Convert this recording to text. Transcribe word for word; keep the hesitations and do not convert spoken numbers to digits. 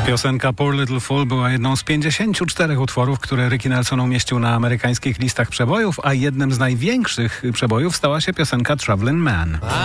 Piosenka Poor Little Fool była jedną z pięćdziesięciu czterech utworów, które Ricky Nelson umieścił na amerykańskich listach przebojów, a jednym z największych przebojów stała się piosenka Traveling Man.